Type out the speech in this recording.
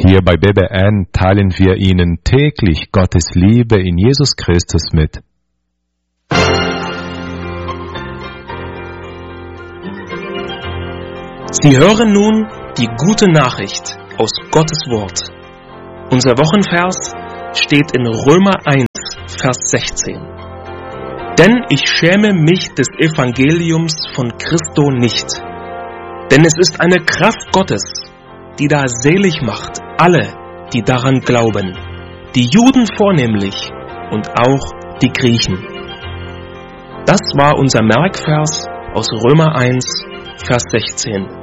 Hier bei BBN teilen wir Ihnen täglich Gottes Liebe in Jesus Christus mit. Sie hören nun die gute Nachricht aus Gottes Wort. Unser Wochenvers steht in Römer 1, Vers 16. Denn ich schäme mich des Evangeliums von Christo nicht, denn es ist eine Kraft Gottes, die da selig macht alle, die daran glauben, die Juden vornehmlich und auch die Griechen. Das war unser Merkvers aus Römer 1, Vers 16.